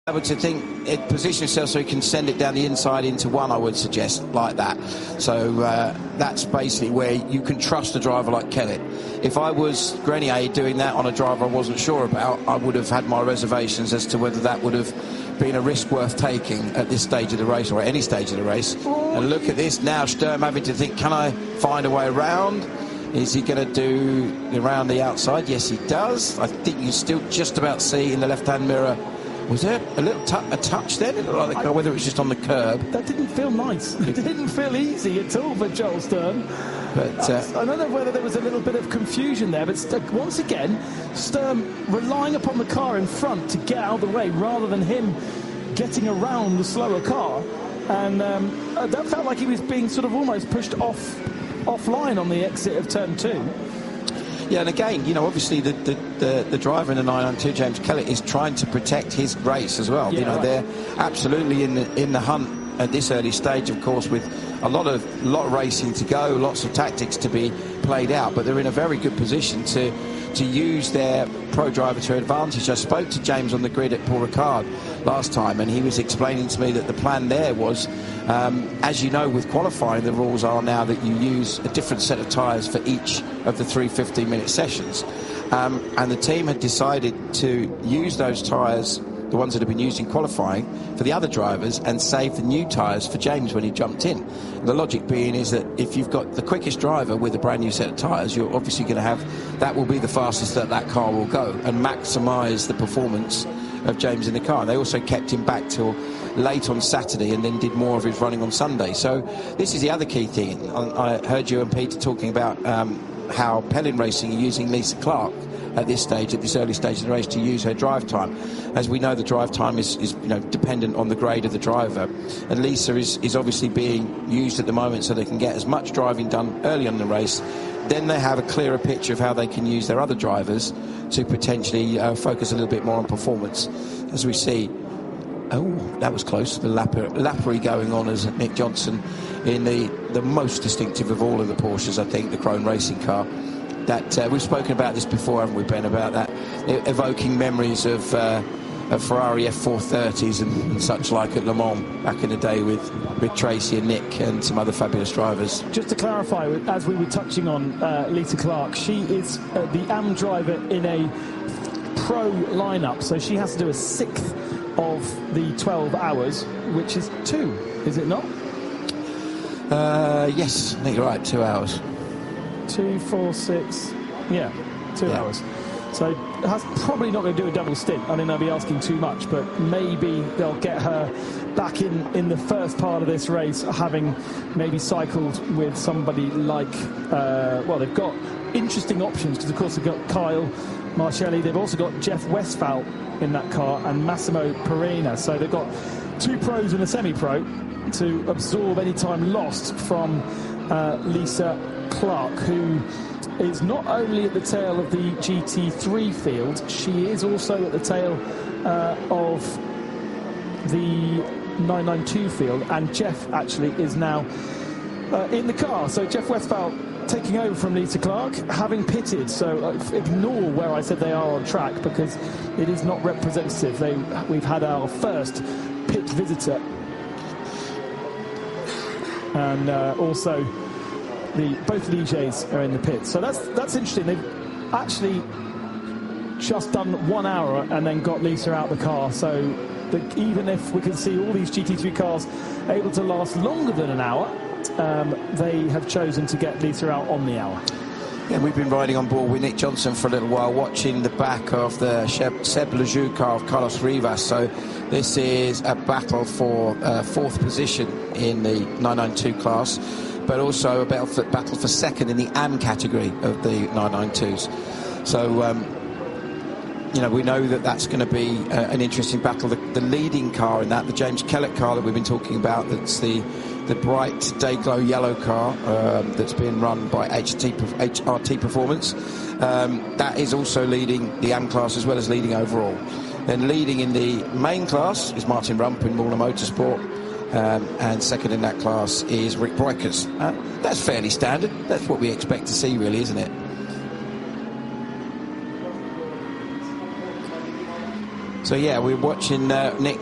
able to think it position yourself so he can send it down the inside into one, I would suggest, like that. So that's basically where you can trust a driver like Kellett. If I was Grenier doing that on a driver I wasn't sure about, I would have had my reservations as to whether that would have been a risk worth taking at this stage of the race, or at any stage of the race. And look at this now, Sturm having to think, can I find a way around? Is he going to do around the outside? Yes, he does. I think you still just about see in the left-hand mirror. Was there a little a touch there? It looked like the car, whether it was just on the curb. That didn't feel nice. It didn't feel easy at all for Joel Sturm. But I don't know whether there was a little bit of confusion there, but once again, Sturm relying upon the car in front to get out of the way rather than him getting around the slower car. And that felt like he was being sort of almost pushed offline on the exit of turn 2. Yeah, and again, you know, obviously the driver in the 992, James Kellett, is trying to protect his race as well. Yeah, you know, right. They're absolutely in the hunt at this early stage, of course, with a lot of racing to go, lots of tactics to be played out, but they're in a very good position to use their pro driver to advantage. I spoke to James on the grid at Paul Ricard last time, and he was explaining to me that the plan there was, as you know, with qualifying, the rules are now that you use a different set of tyres for each of the 3 15-minute sessions. And the team had decided to use those tyres, the ones that have been used in qualifying, for the other drivers, and save the new tyres for James when he jumped in. And the logic being is that if you've got the quickest driver with a brand new set of tyres, you're obviously going to have, that will be the fastest that car will go, and maximise the performance of James in the car. And they also kept him back till late on Saturday and then did more of his running on Sunday. So this is the other key thing. I heard you and Peter talking about how Pellin Racing are using Lisa Clark at this stage, at this early stage of the race, to use her drive time. As we know, the drive time is you know, dependent on the grade of the driver, and Lisa is obviously being used at the moment so they can get as much driving done early on in the race. Then they have a clearer picture of how they can use their other drivers to potentially focus a little bit more on performance. As we see, oh, that was close, the lappery going on as Nick Johnson in the most distinctive of all of the Porsches, I think, the Krone Racing car. That we've spoken about this before, haven't we, Ben, about that evoking memories of Ferrari F430s and such like at Le Mans back in the day with Tracy and Nick and some other fabulous drivers. Just to clarify, as we were touching on Lisa Clark, she is the AM driver in a pro lineup, so she has to do a sixth of the 12 hours, which is 2, is it not? Yes, I think you're right, 2 hours. 2, 4, 6, yeah, 2 hours. So that's probably not going to do a double stint. I think they'll be asking too much, but maybe they'll get her back in the first part of this race, having maybe cycled with somebody like, well, they've got interesting options, because of course they've got Kyle Marcelli, they've also got Jeff Westphal in that car, and Massimo Perina. So they've got 2 pros and a semi-pro to absorb any time lost from Lisa Clark, who is not only at the tail of the GT3 field, she is also at the tail of the 992 field, and Jeff actually is now in the car. So Jeff Westphal taking over from Lisa Clark, having pitted. So ignore where I said they are on track, because it is not representative. We've had our first pit visitor, and also both Ligiers are in the pit. So that's interesting. They've actually just done 1 hour and then got Lisa out the car. So even if we can see all these GT3 cars able to last longer than an hour, they have chosen to get Lisa out on the hour. Yeah, we've been riding on board with Nick Johnson for a little while, watching the back of the Seb Lejeune car of Carlos Rivas. So this is a battle for 4th position in the 992 class, but also a battle for 2nd in the AM category of the 992s. So, you know, we know that that's going to be an interesting battle. The leading car in that, the James Kellett car that we've been talking about, that's the bright Dayglow yellow car that's being run by HRT Performance. That is also leading the AM class as well as leading overall. Then leading in the main class is Martin Rump in Muller Motorsport. And 2nd in that class is Rick Breukers. That's fairly standard. That's what we expect to see, really, isn't it? So yeah, we're watching Nick